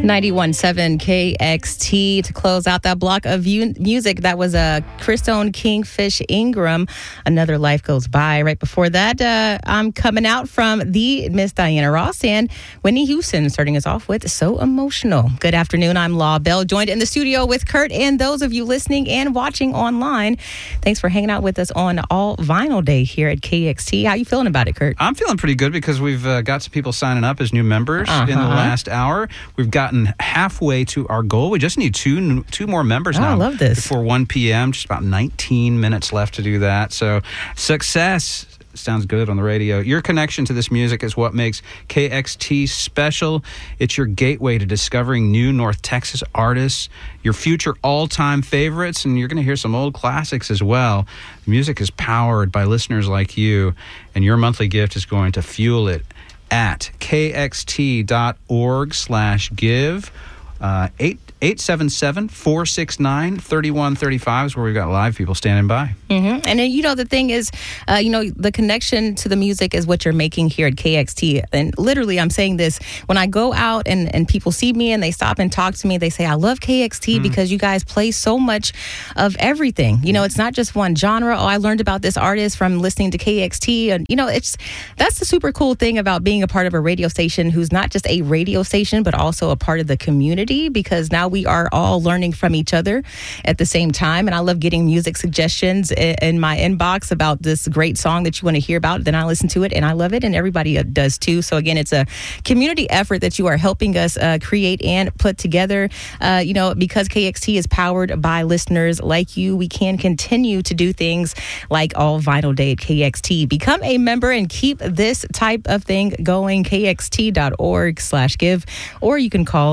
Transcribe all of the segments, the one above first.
91.7 KXT to close out that block of music. That was Christone Kingfish Ingram, Another Life Goes By. Right before that, I'm coming out from the Miss Diana Ross and Whitney Houston, starting us off with So Emotional. Good afternoon. I'm Law Bell, joined in the studio with Kurt and those of you listening and watching online. Thanks for hanging out with us on All Vinyl Day here at KXT. How you feeling about it, Kurt? I'm feeling pretty good because we've got some people signing up as new members in the last hour. We've gotten halfway to our goal. We just need two more members now. I love this. Before 1 p.m., just about 19 minutes left to do that. So success. Sounds good on the radio. Your connection to this music is what makes KXT special. It's your gateway to discovering new North Texas artists, your future all-time favorites, and you're going to hear some old classics as well. The music is powered by listeners like you, and your monthly gift is going to fuel it at kxt.org/give. 877-469-3135 is where we've got live people standing by. And then, the thing is, the connection to the music is what you're making here at KXT. And literally, I'm saying this, when I go out and people see me and they stop and talk to me, they say, I love KXT because you guys play so much of everything. It's not just one genre. Oh, I learned about this artist from listening to KXT. And, that's the super cool thing about being a part of a radio station who's not just a radio station, but also a part of the community, because now we are all learning from each other at the same time. And I love getting music suggestions in my inbox about this great song that you want to hear about. Then I listen to it and I love it, and everybody does too. So again, it's a community effort that you are helping us create and put together. Because KXT is powered by listeners like you, we can continue to do things like All Vinyl Day at KXT. Become a member and keep this type of thing going. KXT.org/give, or you can call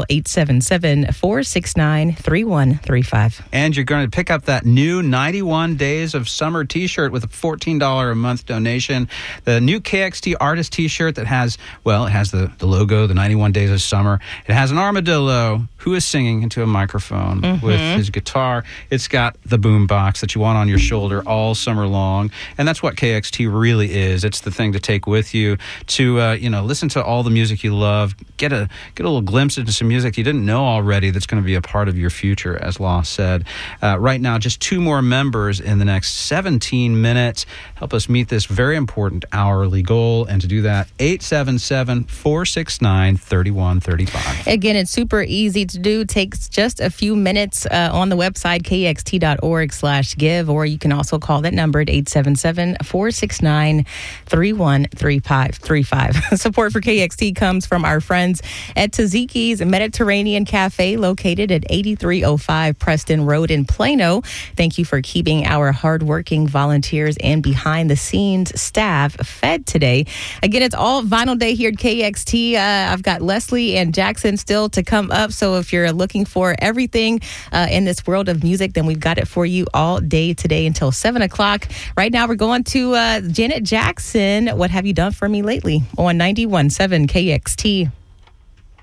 877-469-3135. And you're going to pick up that new 91 Days of Summer t-shirt with a $14 a month donation. The new KXT artist t-shirt that has, it has the logo, the 91 Days of Summer. It has an armadillo who is singing into a microphone with his guitar. It's got the boom box that you want on your shoulder all summer long. And that's what KXT really is. It's the thing to take with you to, listen to all the music you love, get a little glimpse into some music you didn't know already that's going to be a part of your future, as Law said. Right now, just 2 more members in the next 17 minutes. Help us meet this very important hourly goal. And to do that, 877-469-3135. Again, it's super easy to do. It takes just a few minutes on the website, kxt.org/give, or you can also call that number at 877-469-3135. Support for KXT comes from our friends at Taziki's Mediterranean Cafe, located at 8305 Preston Road in Plano. Thank you for keeping our hardworking volunteers and behind-the-scenes staff fed today. Again, it's All Vinyl Day here at KXT. I've got Leslie and Jackson still to come up, so if you're looking for everything in this world of music, then we've got it for you all day today until 7 o'clock. Right now, we're going to Janet Jackson, What Have You Done For Me Lately, on 91.7 KXT.